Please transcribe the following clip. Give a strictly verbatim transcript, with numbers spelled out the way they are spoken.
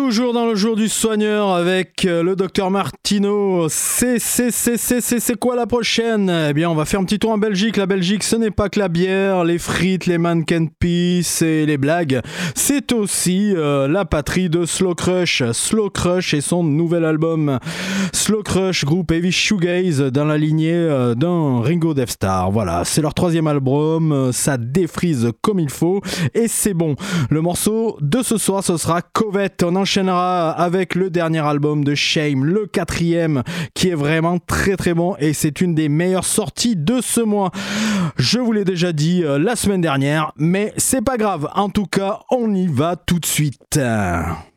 Toujours dans le jour du soigneur avec le docteur Martino. C'est, c'est, c'est, c'est, c'est, c'est quoi la prochaine ? Eh bien, on va faire un petit tour en Belgique. La Belgique, ce n'est pas que la bière, les frites, les mannequin peace et les blagues. C'est aussi euh, la patrie de Slow Crush. Slow Crush et son nouvel album. Slow Crush, groupe heavy shoegaze dans la lignée euh, d'un Ringo Death Star. Voilà, c'est leur troisième album. Ça défrise comme il faut et c'est bon. Le morceau de ce soir, ce sera Covette. On enchaînera avec le dernier album de Shame, le quatrième, qui est vraiment très très bon et c'est une des meilleures sorties de ce mois. Je vous l'ai déjà dit euh, la semaine dernière, mais c'est pas grave. En tout cas, on y va tout de suite.